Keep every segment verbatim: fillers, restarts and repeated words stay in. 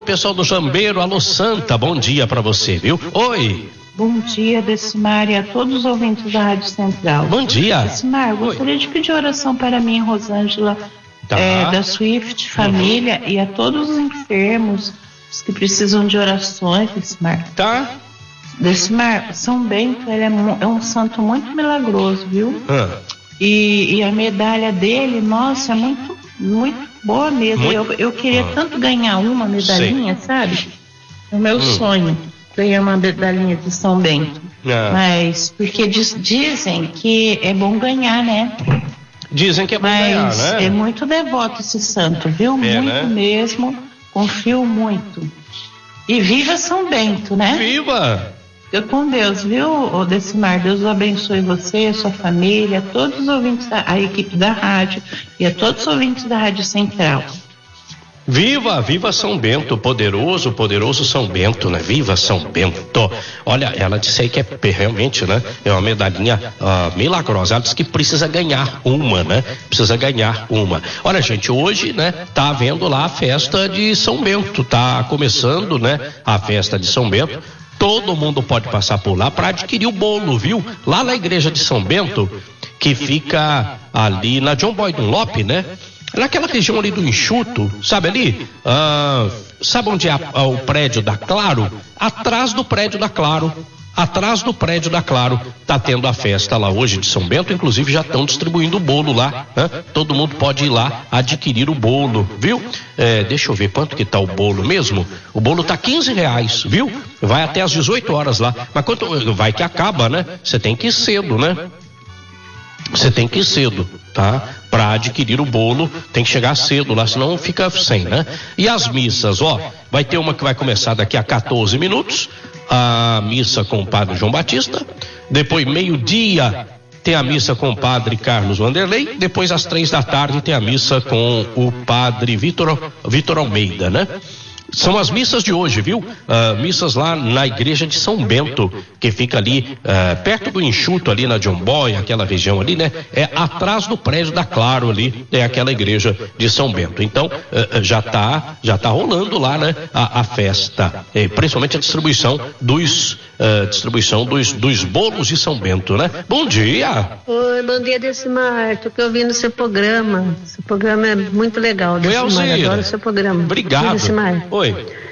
Pessoal do Jambeiro, alô Santa, bom dia pra você, viu? Oi. Bom dia, Decimar, e a todos os ouvintes da Rádio Central. Bom dia. Decimar, eu gostaria de pedir oração para mim, Rosângela, Tá. é, da Swift Família, e a todos os enfermos, os que precisam de orações, Decimar. Tá. Decimar, São Bento, ele é, mu- é um santo muito milagroso, viu? Ah, E, e a medalha dele, nossa, é muito, muito boa mesmo. Muito- Eu, eu queria Ah. tanto ganhar uma medalhinha, sabe? O meu Hum. sonho, ganhar uma medalhinha de São Bento. Ah. Mas, porque diz- dizem que é bom ganhar, né? Dizem que é bom ganhar, Mas né? é muito devoto esse santo, viu? É, muito né? mesmo. Confio muito. E viva São Bento, né? Viva! Fica com Deus, viu, ô Decimar? Deus abençoe você, a sua família, todos os ouvintes, da, a equipe da rádio e a todos os ouvintes da Rádio Central. Viva, viva São Bento, poderoso, poderoso São Bento, né? Viva São Bento. Olha, ela disse aí que é realmente, né? É uma medalhinha ah, milagrosa. Ela disse que precisa ganhar uma, né? Precisa ganhar uma. Olha, gente, hoje, né? Tá havendo lá a festa de São Bento. Tá começando, né? A festa de São Bento. Todo mundo pode passar por lá para adquirir o bolo, viu? Lá na igreja de São Bento, que fica ali na John Boy Dunlop, né? Naquela região ali do Enxuto, sabe ali? Ah, sabe onde é a- a- o prédio da Claro? Atrás do prédio da Claro. Atrás do prédio da Claro, tá tendo a festa lá hoje de São Bento, inclusive já estão distribuindo o bolo lá, né? Todo mundo pode ir lá adquirir o bolo, viu? É, deixa eu ver quanto que tá o bolo mesmo. O bolo tá quinze reais, viu? Vai até às dezoito horas lá, mas quanto vai que acaba, né? Você tem que ir cedo, né? Você tem que ir cedo, tá? Para adquirir o bolo, tem que chegar cedo lá, senão fica sem, né? E as missas, ó, vai ter uma que vai começar daqui a quatorze minutos, a missa com o padre João Batista, depois meio-dia tem a missa com o padre Carlos Vanderlei, depois às três da tarde tem a missa com o padre Vitor, Vitor Almeida, né? São as missas de hoje, viu? Ah, missas lá na igreja de São Bento, que fica ali ah, perto do Enxuto, ali na John Boy, aquela região ali, né? É atrás do prédio da Claro ali, é aquela igreja de São Bento. Então, ah, já tá, já tá rolando lá, né? A, a festa, eh, principalmente a distribuição dos, ah, distribuição dos, dos bolos de São Bento, né? Bom dia! Oi, bom dia, Decimar. Tô aqui ouvindo o seu programa. Seu programa é muito legal, Decimar. Alzira. Adoro o seu programa. Obrigado. Decimar. Oi.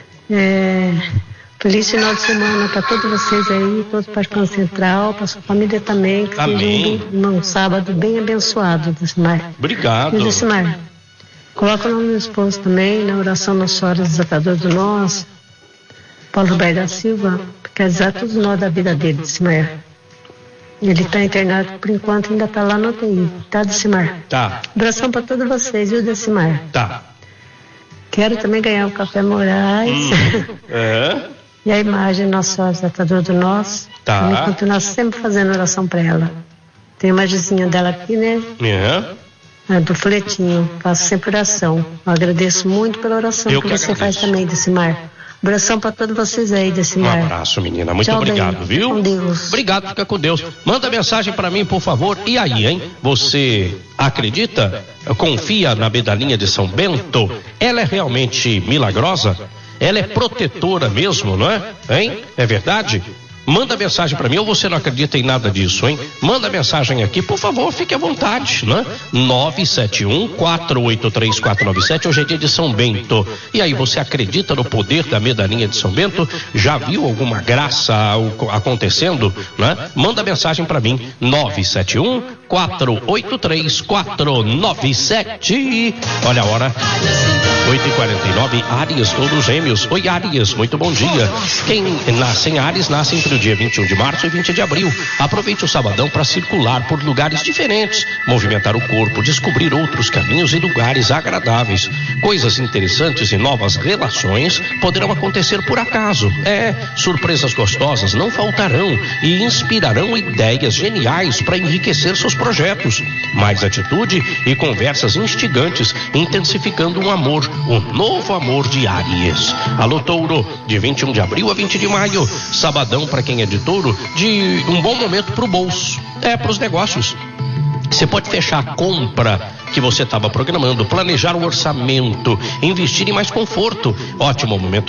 É, feliz final de semana para todos vocês aí, todos para a Central, para sua família também. Que Amém. seja um, um sábado bem abençoado, Decimar. Obrigado. E, Decimar, coloca o nome do meu esposo também na oração Nossa Senhora Desatador do Nós, Paulo Roberto da Silva, quer dizer todos nós da vida dele, Decimar. Ele está internado, por enquanto ainda está lá no U T I, tá, Decimar? Tá, Abração para todos vocês, viu, Decimar? tá. Quero também ganhar o Café Moraes É, e a imagem Nossa Senhora Desatador do Nós. Tá. Vamos continuar sempre fazendo oração para ela. Tem a imagenzinha dela aqui, né? é. É, do folhetinho. Faço sempre oração. Eu agradeço muito pela oração Eu que, que você faz agradeço. também, Decimar. Abração para todos vocês aí, Um Decimar. abraço, menina. Muito Tchau, obrigado, bem. viu? Com Deus. Obrigado, fica com Deus. Manda mensagem pra mim, por favor. E aí, hein? Você acredita? Confia na medalhinha de São Bento? Ela é realmente milagrosa? Ela é protetora mesmo, não é? Hein? É verdade? Manda mensagem pra mim, ou você não acredita em nada disso, hein? Manda mensagem aqui, por favor, fique à vontade, né? nove sete um, quatro oito três, quatro nove sete, hoje é dia de São Bento. E aí, você acredita no poder da medalhinha de São Bento? Já viu alguma graça acontecendo, né? Manda mensagem pra mim, nove sete um, quatro oito três, quatro nove sete. Olha a hora, oito e quarenta e nove, Áries, todos gêmeos. Oi, Áries, muito bom dia. Quem nasce em Áries, nasce entre o dia vinte e um de março e vinte de abril. Aproveite o sabadão para circular por lugares diferentes, movimentar o corpo, descobrir outros caminhos e lugares agradáveis. Coisas interessantes e novas relações poderão acontecer por acaso. É, surpresas gostosas não faltarão e inspirarão ideias geniais para enriquecer seus projetos. Mais atitude e conversas instigantes, intensificando um amor, um novo amor de Áries. Alô, Touro, de vinte e um de abril a vinte de maio, sabadão para quem é de Touro, de um bom momento pro bolso, é, pros negócios. Você pode fechar a compra que você estava programando, planejar o orçamento, investir em mais conforto. Ótimo momento